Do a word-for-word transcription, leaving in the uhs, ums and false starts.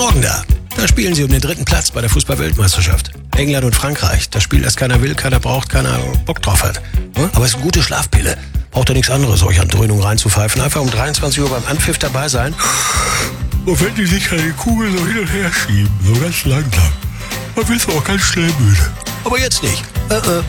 Morgen da. Da spielen sie um den dritten Platz bei der Fußball-Weltmeisterschaft. England und Frankreich. Das Spiel, das keiner will, keiner braucht, keiner Bock drauf hat. Aber es ist eine gute Schlafpille. Braucht ja nichts anderes, euch an Dröhnung reinzupfeifen. Einfach um dreiundzwanzig Uhr beim Anpfiff dabei sein. Und wenn die sich die Kugel so hin und her schieben, so ganz langsam, dann bist du auch ganz schnell müde. Aber jetzt nicht. Äh, äh.